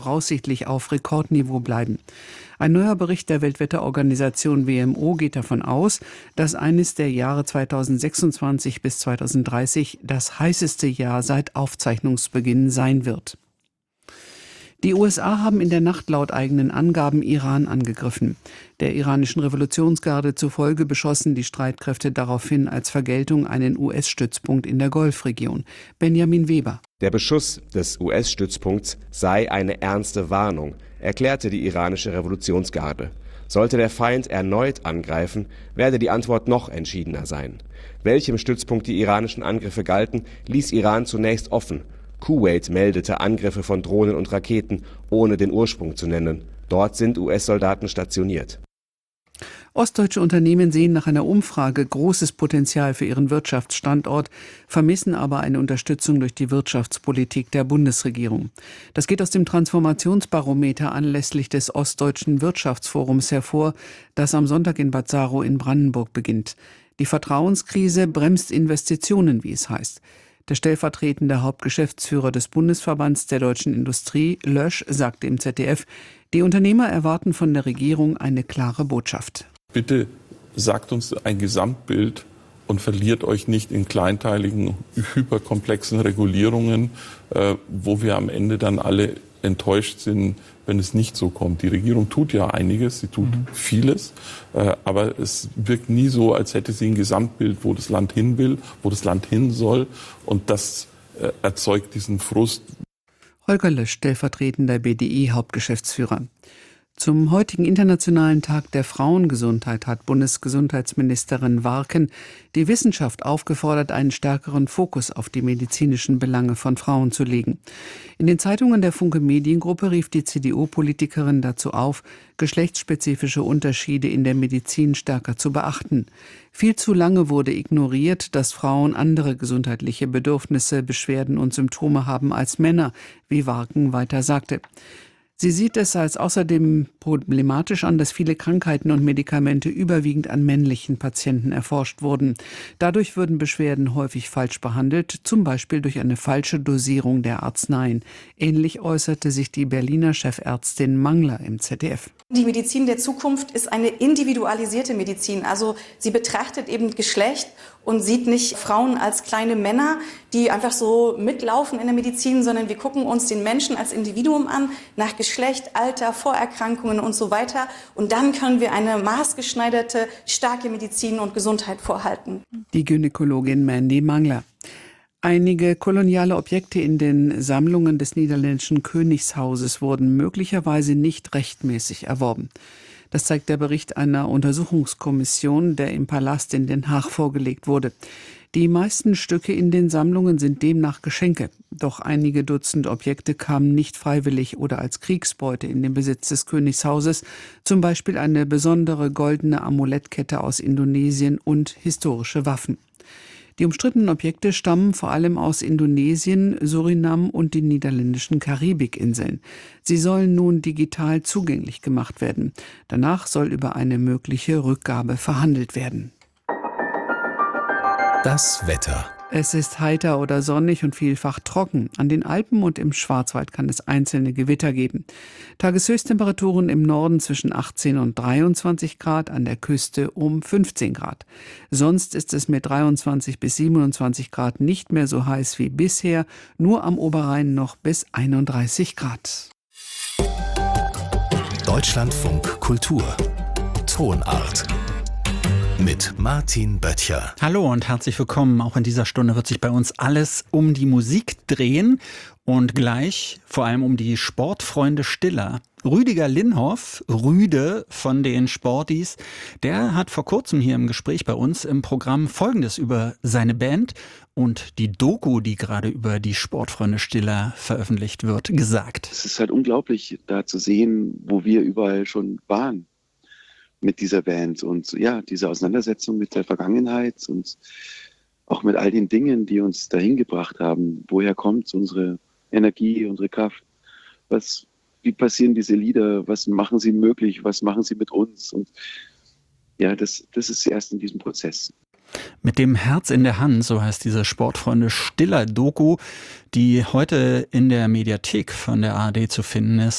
voraussichtlich auf Rekordniveau bleiben. Ein neuer Bericht der Weltwetterorganisation WMO geht davon aus, dass eines der Jahre 2026 bis 2030 das heißeste Jahr seit Aufzeichnungsbeginn sein wird. Die USA haben in der Nacht laut eigenen Angaben Iran angegriffen. Der iranischen Revolutionsgarde zufolge beschossen die Streitkräfte daraufhin als Vergeltung einen US-Stützpunkt in der Golfregion. Benjamin Weber. Der Beschuss des US-Stützpunkts sei eine ernste Warnung, erklärte die iranische Revolutionsgarde. Sollte der Feind erneut angreifen, werde die Antwort noch entschiedener sein. Welchem Stützpunkt die iranischen Angriffe galten, ließ Iran zunächst offen. Kuwait meldete Angriffe von Drohnen und Raketen, ohne den Ursprung zu nennen. Dort sind US-Soldaten stationiert. Ostdeutsche Unternehmen sehen nach einer Umfrage großes Potenzial für ihren Wirtschaftsstandort, vermissen aber eine Unterstützung durch die Wirtschaftspolitik der Bundesregierung. Das geht aus dem Transformationsbarometer anlässlich des Ostdeutschen Wirtschaftsforums hervor, das am Sonntag in Bad Saro in Brandenburg beginnt. Die Vertrauenskrise bremst Investitionen, wie es heißt. Der stellvertretende Hauptgeschäftsführer des Bundesverbands der deutschen Industrie, Lösch, sagte im ZDF, die Unternehmer erwarten von der Regierung eine klare Botschaft. Bitte sagt uns ein Gesamtbild und verliert euch nicht in kleinteiligen, hyperkomplexen Regulierungen, wo wir am Ende dann alle enttäuscht sind, wenn es nicht so kommt. Die Regierung tut ja einiges, sie tut vieles, aber es wirkt nie so, als hätte sie ein Gesamtbild, wo das Land hin will, wo das Land hin soll, und das erzeugt diesen Frust. Holger Lösch, stellvertretender BDI-Hauptgeschäftsführer. Zum heutigen Internationalen Tag der Frauengesundheit hat Bundesgesundheitsministerin Warken die Wissenschaft aufgefordert, einen stärkeren Fokus auf die medizinischen Belange von Frauen zu legen. In den Zeitungen der Funke Mediengruppe rief die CDU-Politikerin dazu auf, geschlechtsspezifische Unterschiede in der Medizin stärker zu beachten. Viel zu lange wurde ignoriert, dass Frauen andere gesundheitliche Bedürfnisse, Beschwerden und Symptome haben als Männer, wie Warken weiter sagte. Sie sieht es als außerdem problematisch an, dass viele Krankheiten und Medikamente überwiegend an männlichen Patienten erforscht wurden. Dadurch würden Beschwerden häufig falsch behandelt, zum Beispiel durch eine falsche Dosierung der Arzneien. Ähnlich äußerte sich die Berliner Chefärztin Mangler im ZDF. Die Medizin der Zukunft ist eine individualisierte Medizin. Also sie betrachtet eben Geschlecht und sieht nicht Frauen als kleine Männer, die einfach so mitlaufen in der Medizin, sondern wir gucken uns den Menschen als Individuum an, nach Geschlecht, Alter, Vorerkrankungen und so weiter. Und dann können wir eine maßgeschneiderte, starke Medizin und Gesundheit vorhalten. Die Gynäkologin Mandy Mangler. Einige koloniale Objekte in den Sammlungen des niederländischen Königshauses wurden möglicherweise nicht rechtmäßig erworben. Das zeigt der Bericht einer Untersuchungskommission, der im Palast in Den Haag vorgelegt wurde. Die meisten Stücke in den Sammlungen sind demnach Geschenke. Doch einige Dutzend Objekte kamen nicht freiwillig oder als Kriegsbeute in den Besitz des Königshauses, zum Beispiel eine besondere goldene Amulettkette aus Indonesien und historische Waffen. Die umstrittenen Objekte stammen vor allem aus Indonesien, Surinam und den niederländischen Karibikinseln. Sie sollen nun digital zugänglich gemacht werden. Danach soll über eine mögliche Rückgabe verhandelt werden. Das Wetter. Es ist heiter oder sonnig und vielfach trocken. An den Alpen und im Schwarzwald kann es einzelne Gewitter geben. Tageshöchsttemperaturen im Norden zwischen 18 und 23 Grad, an der Küste um 15 Grad. Sonst ist es mit 23 bis 27 Grad nicht mehr so heiß wie bisher, nur am Oberrhein noch bis 31 Grad. Deutschlandfunk Kultur. Tonart. Mit Martin Böttcher. Hallo und herzlich willkommen. Auch in dieser Stunde wird sich bei uns alles um die Musik drehen und gleich vor allem um die Sportfreunde Stiller. Rüdiger Linhoff, Rüde von den Sportis, der hat vor kurzem hier im Gespräch bei uns im Programm Folgendes über seine Band und die Doku, die gerade über die Sportfreunde Stiller veröffentlicht wird, gesagt. Es ist halt unglaublich, da zu sehen, wo wir überall schon waren mit dieser Band und ja, diese Auseinandersetzung mit der Vergangenheit und auch mit all den Dingen, die uns dahin gebracht haben. Woher kommt unsere Energie, unsere Kraft? Wie passieren diese Lieder? Was machen sie möglich? Was machen sie mit uns? Und ja, das ist erst in diesem Prozess. Mit dem Herz in der Hand, so heißt diese Sportfreunde Stiller Doku, die heute in der Mediathek von der ARD zu finden ist.